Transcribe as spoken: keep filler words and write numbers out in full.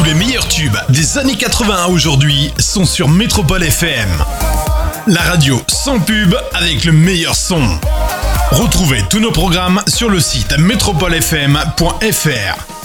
Tous les meilleurs tubes des années quatre-vingts à aujourd'hui sont sur Métropole F M. La radio sans pub avec le meilleur son. Retrouvez tous nos programmes sur le site métropole f m point f r.